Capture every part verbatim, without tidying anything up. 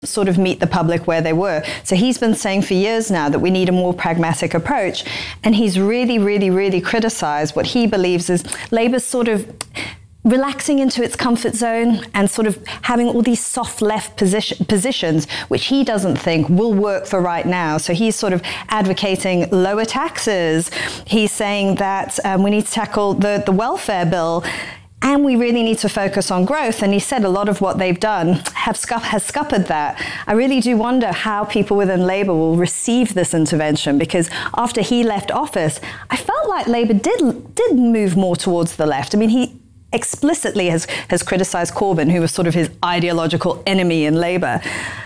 sort of meet the public where they were. So he's been saying for years now that we need a more pragmatic approach. And he's really, really, really criticised what he believes is Labour's sort of relaxing into its comfort zone and sort of having all these soft left position, positions, which he doesn't think will work for right now. So he's sort of advocating lower taxes. He's saying that um, we need to tackle the, the welfare bill. And we really need to focus on growth. And he said a lot of what they've done have scuff, has scuppered that. I really do wonder how people within Labour will receive this intervention, because after he left office, I felt like Labour did, did move more towards the left. I mean, he explicitly has, has criticised Corbyn, who was sort of his ideological enemy in Labour.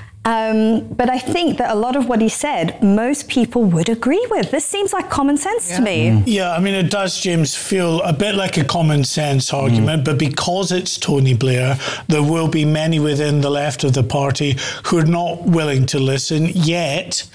Um, but I think that a lot of what he said, most people would agree with. This seems like common sense yeah. to me. Mm. Yeah, I mean, it does, James, feel a bit like a common sense argument, mm. but because it's Tony Blair, there will be many within the left of the party who are not willing to listen, yet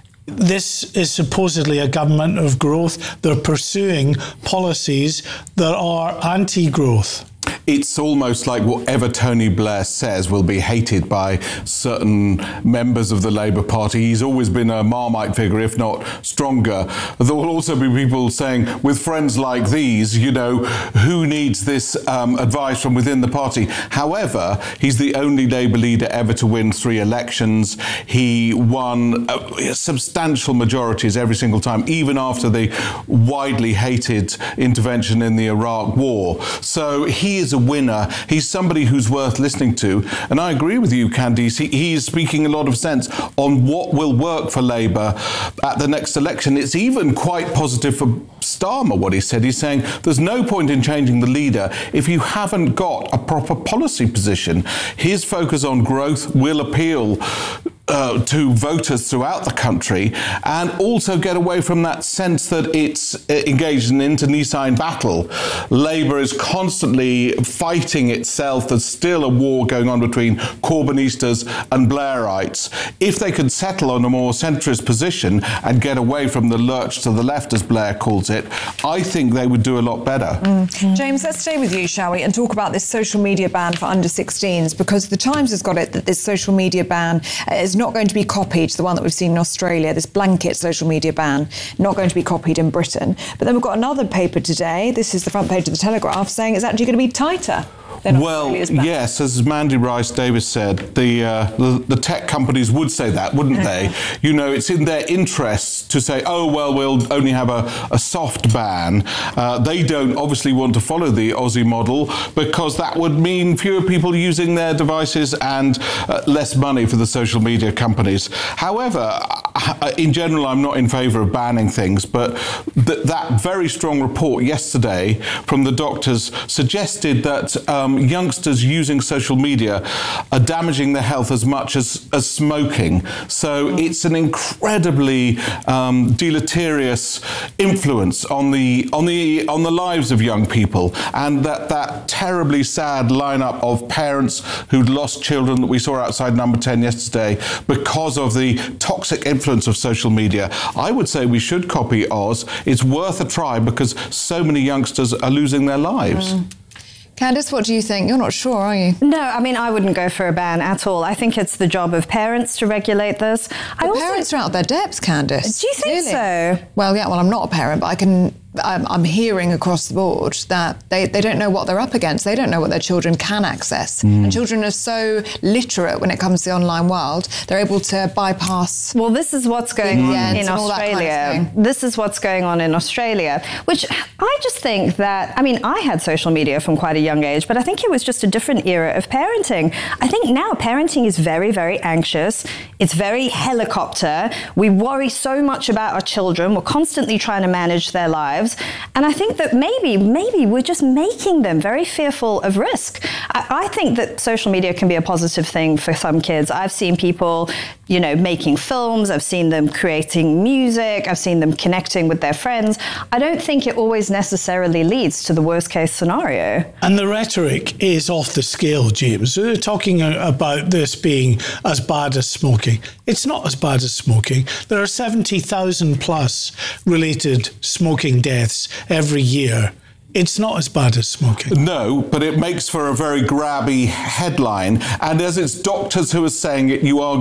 this is supposedly a government of growth. They're pursuing policies that are anti-growth. It's almost like whatever Tony Blair says will be hated by certain members of the Labour Party. He's always been a Marmite figure, if not stronger. There will also be people saying, with friends like these, you know, who needs this um, advice from within the party? However, he's the only Labour leader ever to win three elections. He won uh, substantial majorities every single time, even after the widely hated intervention in the Iraq War. So he is a winner. He's somebody who's worth listening to. And I agree with you, Candice. He, he is speaking a lot of sense on what will work for Labour at the next election. It's even quite positive for Starmer, what he said. He's saying there's no point in changing the leader if you haven't got a proper policy position. His focus on growth will appeal Uh, to voters throughout the country, and also get away from that sense that it's uh, engaged in an internecine battle. Labour is constantly fighting itself. There's still a war going on between Corbynistas and Blairites. If they could settle on a more centrist position and get away from the lurch to the left, as Blair calls it, I think they would do a lot better. Mm. James, let's stay with you, shall we, and talk about this social media ban for under sixteens, because the Times has got it that this social media ban is not going to be copied, the one that we've seen in Australia, this blanket social media ban, not going to be copied in Britain. But then we've got another paper today, this is the front page of the Telegraph, saying it's actually going to be tighter. Well, yes, as Mandy Rice Davis said, the, uh, the the tech companies would say that, wouldn't they? You know, it's in their interests to say, oh, well, we'll only have a, a soft ban. Uh, they don't obviously want to follow the Aussie model, because that would mean fewer people using their devices and uh, less money for the social media companies. However, in general, I'm not in favour of banning things, but th- that very strong report yesterday from the doctors suggested that um, youngsters using social media are damaging their health as much as, as smoking. So it's an incredibly um, deleterious influence on the on the on the lives of young people, and that that terribly sad lineup of parents who'd lost children that we saw outside Number ten yesterday because of the toxic influence of social media. I would say we should copy Oz. It's worth a try because so many youngsters are losing their lives. Mm. Candice, what do you think? You're not sure, are you? No, I mean, I wouldn't go for a ban at all. I think it's the job of parents to regulate this. The I also, parents are out their depths, Candice. Do you think really? so? Well, yeah, well, I'm not a parent, but I can... I'm, I'm hearing across the board that they, they don't know what they're up against. They don't know what their children can access. Mm. And children are so literate when it comes to the online world, they're able to bypass... Well, this is what's going on in Australia. Kind of this is what's going on in Australia, which I just think that, I mean, I had social media from quite a young age, but I think it was just a different era of parenting. I think now parenting is very, very anxious. It's very helicopter. We worry so much about our children. We're constantly trying to manage their lives. And I think that maybe, maybe we're just making them very fearful of risk. I, I think that social media can be a positive thing for some kids. I've seen people, you know, making films. I've seen them creating music. I've seen them connecting with their friends. I don't think it always necessarily leads to the worst case scenario. And the rhetoric is off the scale, James. They're talking about this being as bad as smoking. It's not as bad as smoking. There are seventy thousand plus related smoking deaths every year It's not as bad as smoking. No, but it makes for a very grabby headline. And as it's doctors who are saying it, you are